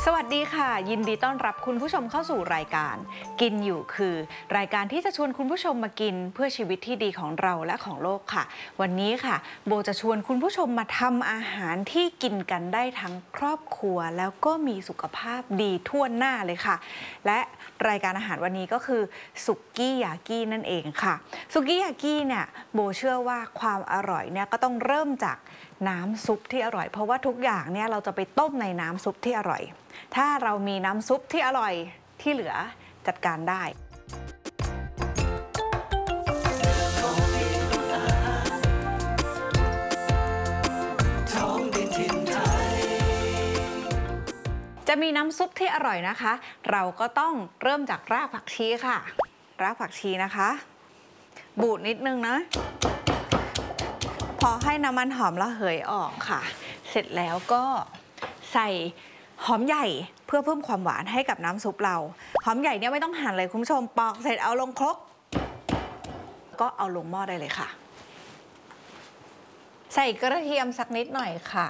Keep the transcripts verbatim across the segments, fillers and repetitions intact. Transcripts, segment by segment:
สวัสดีค่ะยินดีต้อนรับคุณผู้ชมเข้าสู่รายการกินอยู่คือรายการที่จะชวนคุณผู้ชมมากินเพื่อชีวิตที่ดีของเราและของโลกค่ะวันนี้ค่ะโบจะชวนคุณผู้ชมมาทำอาหารที่กินกันได้ทั้งครอบครัวแล้วก็มีสุขภาพดีทั่วหน้าเลยค่ะและรายการอาหารวันนี้ก็คือสุกี้ยากินั่นเองค่ะสุกี้ยากิเนี่ยโบเชื่อว่าความอร่อยเนี่ยก็ต้องเริ่มจากน้ำซุปที่อร่อยเพราะว่าทุกอย่างเนี่ยเราจะไปต้มในน้ำซุปที่อร่อยถ้าเรามีน้ำซุปที่อร่อยที่เหลือจัดการได้จะมีน้ำซุปที่อร่อยนะคะเราก็ต้องเริ่มจากรากผักชีค่ะรากผักชีนะคะบูดนิดนึงนะพอให้น้ำมันหอมระเหยออกค่ะเสร็จแล้วก็ใส่หอมใหญ่เพื่อเพิ่มความหวานให้กับน้ำซุปเราหอมใหญ่เนี่ยไม่ต้องหั่นเลยคุณผู้ชมปอกเสร็จเอาลงครกก็เอาลงหม้อได้เลยค่ะใส่กระเทียมสักนิดหน่อยค่ะ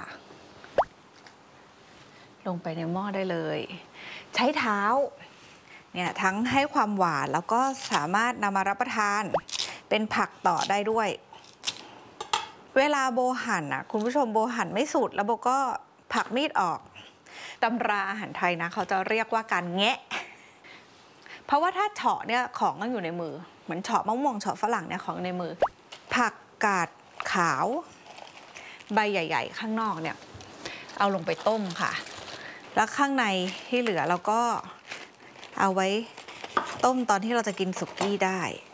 ลงไปในหม้อได้เลยใช้เท้าเนี่ยทั้งให้ความหวานแล้วก็สามารถนำมารับประทานเป็นผักต่อได้ด้วยเวลาโบหั่นอ่ะคุณผู้ชมโบหั่นไม่สุดแล้วโบก็ผักมีดออกตำราอาหารไทยนะเขาจะเรียกว่าการแงะเพราะว่าถ้าเฉาะเนี่ยของก็อยู่ในมือเหมือนเฉาะมะม่วงเฉาะฝรั่งเนี่ยของในมือผักกาดขาวใบใหญ่ๆข้างนอกเนี่ยเอาลงไปต้มค่ะแล้วข้างในที่เหลือเราก็เอาไว้ต้มตอนที่เราจะกินสุกี้ได้